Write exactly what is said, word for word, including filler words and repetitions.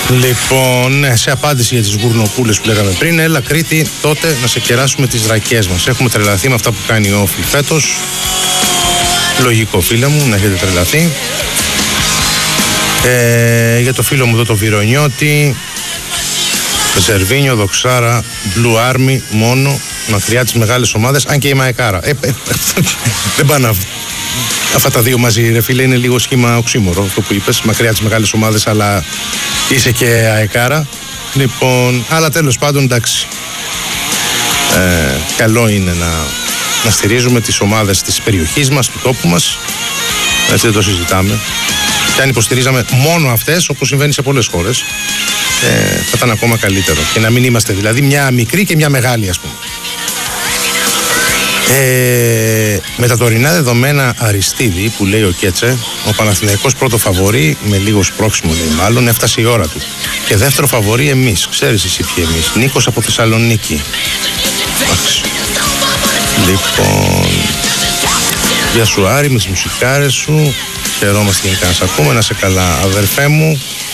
Λοιπόν, ναι, σε απάντηση για τις γουρνοπούλες που λέγαμε πριν, έλα Κρήτη, τότε να σε κεράσουμε τις δρακές μας. Έχουμε τρελαθεί με αυτά που κάνει ο Όφη φέτος. Λογικό, φίλε μου, να έχετε τρελαθεί. Ε, για το φίλο μου εδώ το Βιρονιώτη, Ζερβίνιο, Δοξάρα, Blue Army, μόνο μακριά τις μεγάλες ομάδες, αν και η Μαεκάρα. Ε, ε, δεν πάνε αυτά τα δύο μαζί, ρε φίλε, είναι λίγο σχήμα οξύμορο αυτό που είπες, μακριά τις μεγάλες ομάδες, αλλά είσαι και αεκάρα. Λοιπόν, αλλά τέλος πάντων, εντάξει, ε, καλό είναι να, να στηρίζουμε τις ομάδες της περιοχής μας, του τόπου μας, έτσι δεν το συζητάμε. Και αν υποστηρίζαμε μόνο αυτές, όπως συμβαίνει σε πολλές χώρες, ε, θα ήταν ακόμα καλύτερο. Και να μην είμαστε δηλαδή μια μικρή και μια μεγάλη, ας πούμε. Ε, με τα τωρινά δεδομένα Αριστίδη, που λέει ο Κέτσε, ο Παναθηναϊκός πρώτο φαβορί, με λίγο σπρώξιμο λέει μάλλον, έφτασε η ώρα του. Και δεύτερο φαβορί εμείς. Ξέρεις εσύ ποιοι εμείς. Νίκος από Θεσσαλονίκη. Εντάξει. Λοιπόν, γεια σου Άρη, με τις μουσικάρες σου. Χαιρόμαστε γενικά να σε ακούμε. Να σε καλά, αδερφέ μου.